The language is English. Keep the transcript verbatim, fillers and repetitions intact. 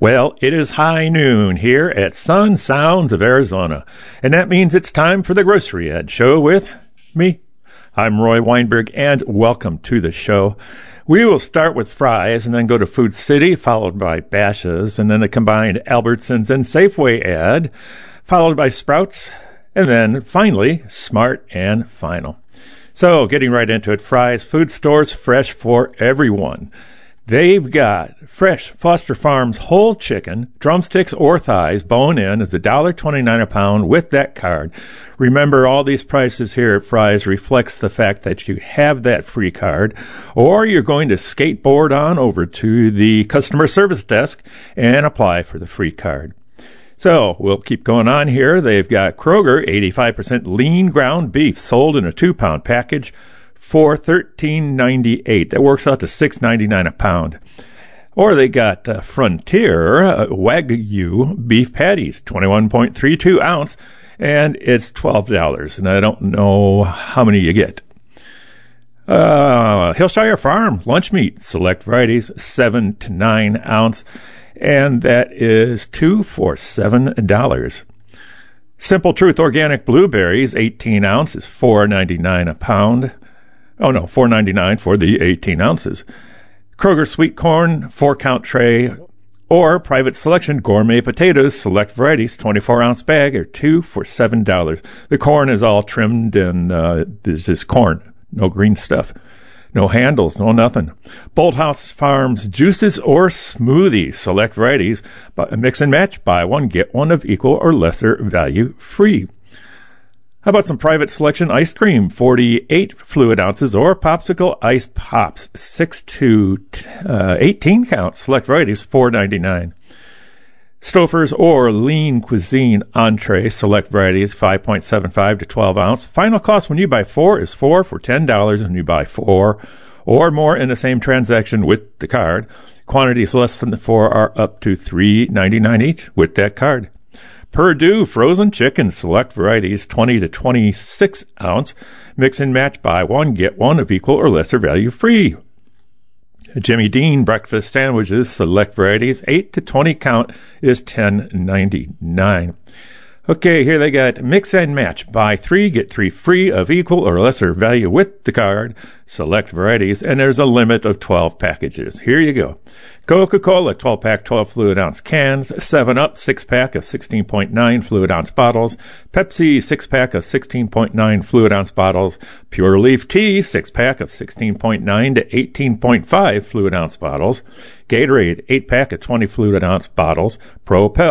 Well, it is high noon here at Sun Sounds of Arizona, and that means it's time for the Grocery Ed Show with me. I'm Roy Weinberg, and welcome to the show. We will start with Fry's and then go to Food City, followed by Bashas', and then a combined Albertsons and Safeway ad, followed by Sprouts, and then finally Smart and Final. So, getting right into it, Fry's Food Stores, fresh for everyone. They've got fresh Foster Farms whole chicken, drumsticks or thighs, bone-in, is one dollar twenty-nine a pound with that card. Remember, all these prices here at Fry's reflects the fact that you have that free card, or you're going to skateboard on over to the customer service desk and apply for the free card. So, we'll keep going on here. They've got Kroger, eighty-five percent lean ground beef sold in a two-pound package for thirteen ninety-eight. That works out to six ninety-nine a pound. Or they got uh, Frontier uh, Wagyu beef patties, twenty-one point three two ounce, and it's twelve dollars. And I don't know how many you get. Uh, Hillshire Farm lunch meat, select varieties, seven to nine ounce, and that is two for seven dollars. Simple Truth organic blueberries, eighteen ounce, is four ninety-nine a pound. Oh, no, four ninety-nine for the eighteen ounces. Kroger sweet corn, four count tray, or private selection gourmet potatoes, select varieties, twenty-four ounce bag, are two for seven dollars. The corn is all trimmed, and uh, this is corn, no green stuff, no handles, no nothing. Bolthouse Farms juices or smoothies, select varieties, mix and match, buy one, get one of equal or lesser value free. How about some private selection ice cream, forty-eight fluid ounces, or popsicle ice pops, six to eighteen count, select varieties, four ninety-nine. Stouffer's or lean cuisine entree, select varieties, five point seven five to twelve ounce. Final cost when you buy four is four for ten dollars when you buy four or more in the same transaction with the card. Quantities less than the four are up to three ninety-nine each with that card. Perdue frozen chicken, select varieties, twenty to twenty-six ounce. Mix and match, buy one, get one of equal or lesser value free. Jimmy Dean breakfast sandwiches, select varieties, eight to twenty count, is ten ninety-nine. Okay, here they got mix and match. Buy three, get three free of equal or lesser value with the card. Select varieties, and there's a limit of twelve packages. Here you go. Coca-Cola, twelve pack, twelve fluid ounce cans. seven up, six pack of sixteen point nine fluid ounce bottles. Pepsi, six pack of sixteen point nine fluid ounce bottles. Pure Leaf Tea, six pack of sixteen point nine to eighteen point five fluid ounce bottles. Gatorade, eight pack of twenty fluid ounce bottles. Propel,